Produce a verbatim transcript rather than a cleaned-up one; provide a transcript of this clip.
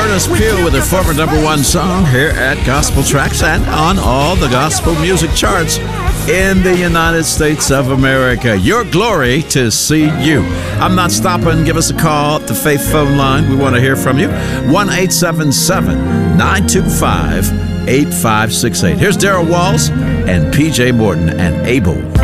Curtis Pugh with her former number one song here at Gospel Tracks and on all the gospel music charts in the United States of America. Your glory to see you. I'm not stopping. Give us a call at the Faith phone line. We want to hear from you. one eight seven seven, nine two five, eight five six eight. Here's Darrell Walls and P J Morton and Abel.